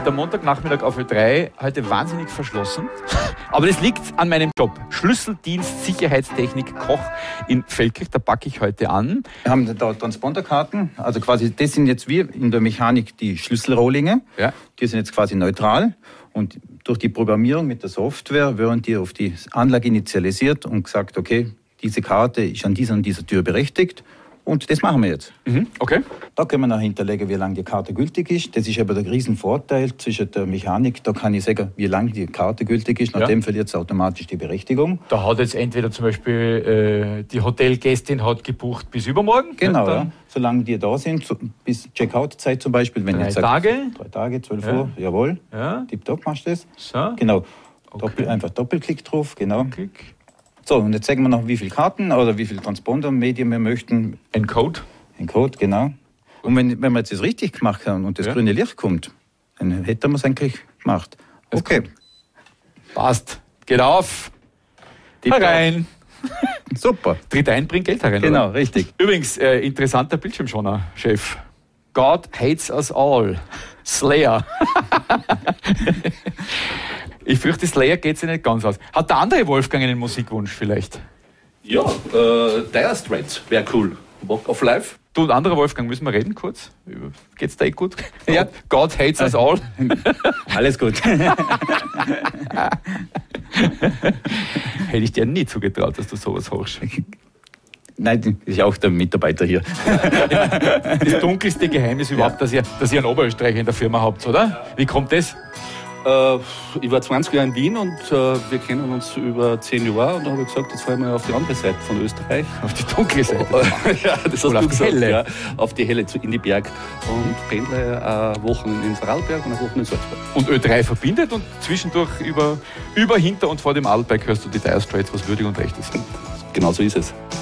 der Montagnachmittag auf Ö3 heute wahnsinnig verschlossen. Aber das liegt an meinem Job. Schlüsseldienst, Sicherheitstechnik, Koch in Feldkirch, da packe ich heute an. Wir haben da Transponderkarten, also quasi das sind jetzt wir in der Mechanik die Schlüsselrohlinge. Ja. Die sind jetzt quasi neutral und durch die Programmierung mit der Software werden die auf die Anlage initialisiert und gesagt, okay, diese Karte ist an dieser und dieser Tür berechtigt. Und das machen wir jetzt. Okay. Da können wir noch hinterlegen, wie lange die Karte gültig ist. Das ist aber der Riesenvorteil zwischen der Mechanik. Da kann ich sagen, wie lange die Karte gültig ist. Nach dem verliert es automatisch die Berechtigung. Da hat jetzt entweder zum Beispiel die Hotelgästin hat gebucht bis übermorgen. Genau, ja. Solange die da sind, bis Checkout-Zeit zum Beispiel. Wenn 3 Tage? 3 Tage, 12 Uhr, jawohl. Ja. Tipptopp machst du das. So. Genau. Okay. Einfach Doppelklick drauf, genau. Klick. So, und jetzt sagen wir noch, wie viele Karten oder wie viele Transponder-Medien wir möchten. Ein Code. Ein Code, genau. Und wenn wir jetzt das richtig gemacht haben und das grüne Licht kommt, dann hätten wir es eigentlich gemacht. Okay. Passt. Geht auf. Herein. Super. Tritt ein, bringt Geld herein. Genau, oder? richtig. Übrigens, interessanter Bildschirmschoner, Chef. God hates us all. Slayer. Ich fürchte, Slayer geht sich nicht ganz aus. Hat der andere Wolfgang einen Musikwunsch vielleicht? Ja, Dire Straits wäre cool. Walk of Life. Du und anderer Wolfgang, müssen wir reden kurz? Geht's dir gut? Ja, God hates us all. Alles gut. Hätte ich dir nie zugetraut, dass du sowas hochst. Nein, das ist ja auch der Mitarbeiter hier. Das dunkelste Geheimnis überhaupt, dass ihr einen Oberösterreicher in der Firma habt, oder? Wie kommt das? Ich war 20 Jahre in Wien und wir kennen uns über 10 Jahre und da habe ich gesagt, jetzt fahren wir auf die andere Seite von Österreich. Auf die dunkle Seite? Ja, das hast oder du auf die gesagt, helle? Ja, auf die helle, in die Berg. Und pendle Wochen in Vorarlberg und Wochen in Salzburg. Und Ö3 verbindet und zwischendurch über, hinter und vor dem Arlberg hörst du die Dire Straits, was würdig und recht ist. Genau so ist es.